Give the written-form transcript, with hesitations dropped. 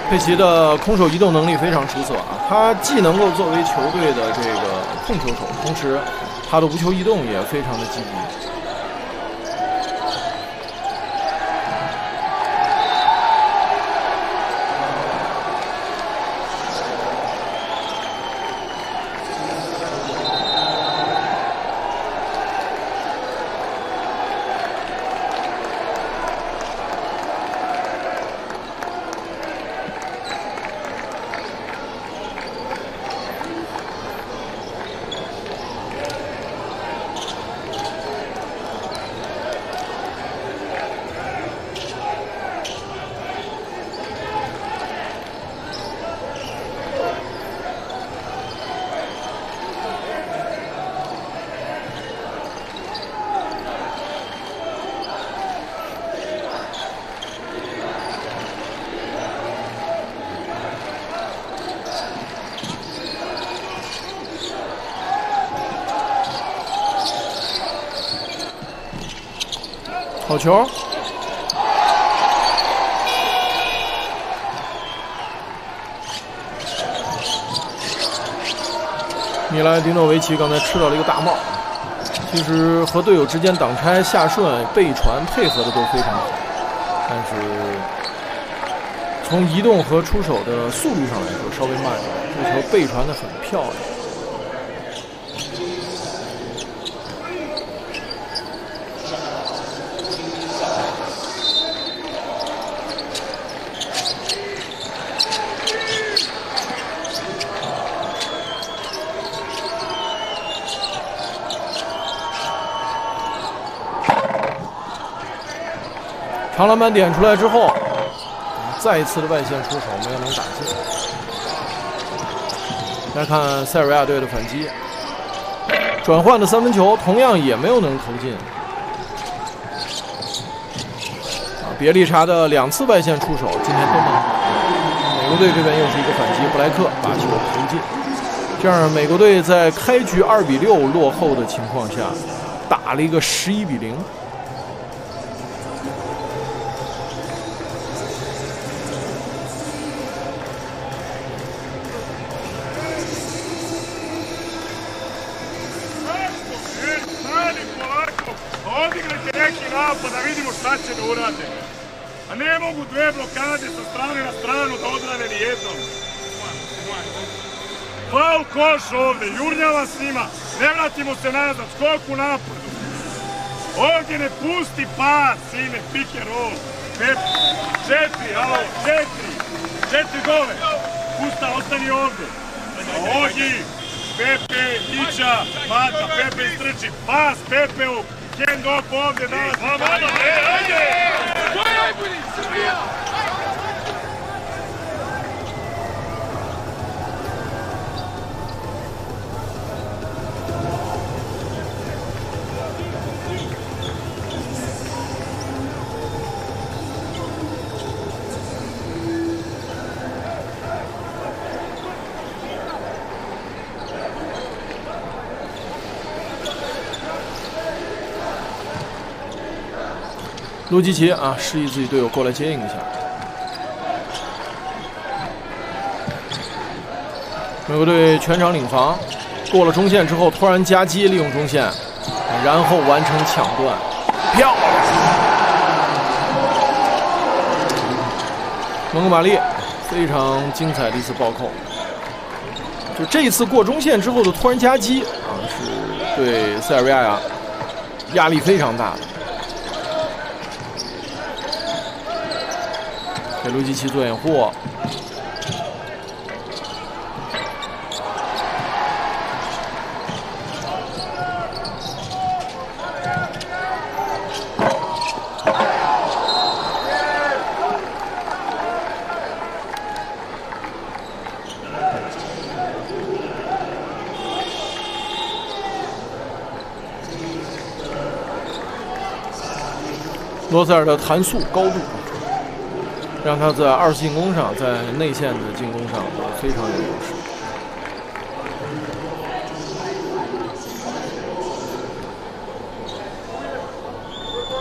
佩奇的空手移动能力非常出色啊，他既能够作为球队的这个控球手，同时他的无球移动也非常的积极。好球！米莱迪诺维奇刚才吃到了一个大帽。其实和队友之间挡拆、下顺、背传配合的都非常好，但是从移动和出手的速率上来说稍微慢一点。这球背传的很漂亮。长篮板点出来之后，再一次的外线出手没有能打进。来看塞尔维亚队的反击，转换的三分球同样也没有能投进。别利查的2次外线出手今天都没有。美国队这边又是一个反击，布莱克把球投进。这样美国队在开局2比6落后的情况下，打了一个11比0。 Da vidimo šta će da urade. A ne mogu dve blokade sa strane na stranu da odrane ni jednom. Faul koš ovde, jurnjava s njima, ne vratimo se nazad, skok u napadu. Ovdje ne pusti pas, sine, pick and roll. 4, alo, 4 dole. Pusta, ostani ovde. Ogi, Pepe, Ića, Mata, Pepe istrči, pas Pepeu. Hand off ovdje, danas. Ajde! To je najbolji, Srbija! 路基奇啊，示意自己队友过来接应一下。美国队全场领防，过了中线之后突然夹击，利用中线，然后完成抢断，漂亮！蒙哥马利非常精彩的一次暴扣。就这一次过中线之后的突然夹击啊，是对塞尔维亚压力非常大的。给路基奇做掩护，罗塞尔的弹速高度，让他在2次进攻上，在内线的进攻上都非常有优势。